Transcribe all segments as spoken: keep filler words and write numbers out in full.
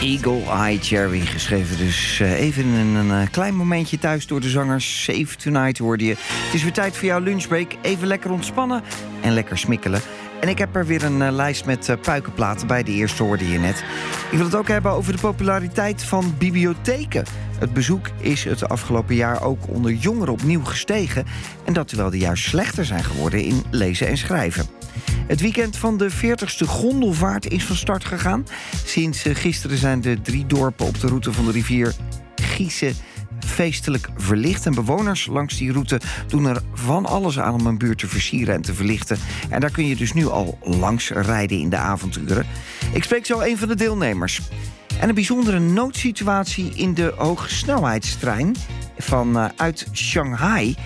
Eagle Eye Cherry, geschreven dus uh, even in een uh, klein momentje thuis door de zanger Save Tonight, hoorde je. Het is weer tijd voor jouw lunchbreak. Even lekker ontspannen en lekker smikkelen. En ik heb er weer een uh, lijst met uh, puikenplaten bij. De eerste hoorde je net. Ik wil het ook hebben over de populariteit van bibliotheken. Het bezoek is het afgelopen jaar ook onder jongeren opnieuw gestegen. En dat terwijl die juist slechter zijn geworden in lezen en schrijven. Het weekend van de veertigste gondelvaart is van start gegaan. Sinds uh, gisteren zijn de drie dorpen op de route van de rivier Giese feestelijk verlicht. En bewoners langs die route doen er van alles aan om een buurt te versieren en te verlichten. En daar kun je dus nu al langs rijden in de avonduren. Ik spreek zo een van de deelnemers. En een bijzondere noodsituatie in de hogesnelheidstrein van uh, uit Shanghai.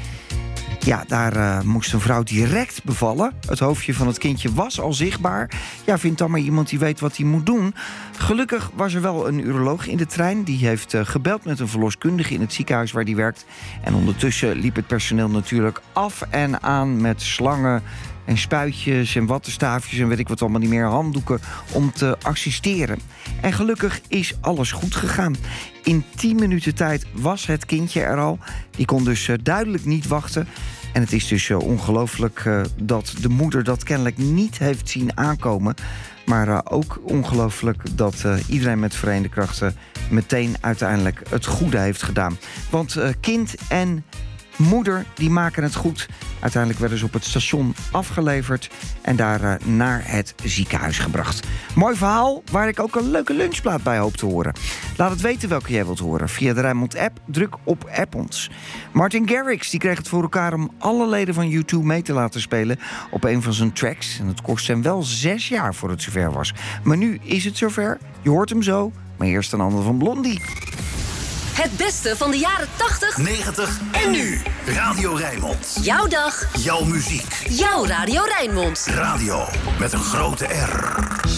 Ja, daar uh, moest een vrouw direct bevallen. Het hoofdje van het kindje was al zichtbaar. Ja, vind dan maar iemand die weet wat hij moet doen. Gelukkig was er wel een uroloog in de trein. Die heeft uh, gebeld met een verloskundige in het ziekenhuis waar die werkt. En ondertussen liep het personeel natuurlijk af en aan met slangen en spuitjes en wattenstaafjes en weet ik wat allemaal niet meer, handdoeken om te assisteren. En gelukkig is alles goed gegaan. In tien minuten tijd was het kindje er al. Die kon dus uh, duidelijk niet wachten. En het is dus uh, ongelooflijk uh, dat de moeder dat kennelijk niet heeft zien aankomen. Maar uh, ook ongelooflijk dat uh, iedereen met verenigde krachten meteen uiteindelijk het goede heeft gedaan. Want uh, kind en moeder, die maken het goed. Uiteindelijk werden ze op het station afgeleverd en daar uh, naar het ziekenhuis gebracht. Mooi verhaal, waar ik ook een leuke lunchplaat bij hoop te horen. Laat het weten welke jij wilt horen. Via de Rijnmond-app, druk op App ons. Martin Garrix die kreeg het voor elkaar om alle leden van U twee mee te laten spelen op een van zijn tracks. En het kost hem wel zes jaar voor het zover was. Maar nu is het zover. Je hoort hem zo. Maar eerst een ander van Blondie. Het beste van de jaren tachtig, negentig en nu. Radio Rijnmond. Jouw dag. Jouw muziek. Jouw Radio Rijnmond. Radio met een grote R.